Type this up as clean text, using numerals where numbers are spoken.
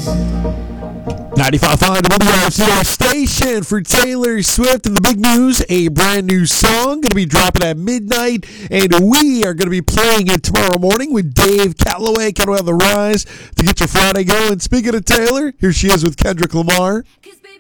95.5 WRCR station for Taylor Swift. And the big news, a brand new song going to be dropping at midnight, and we are going to be playing it tomorrow morning with Dave Calloway, Calloway on the Rise, to get your Friday going. Speaking of Taylor, here she is with Kendrick Lamar.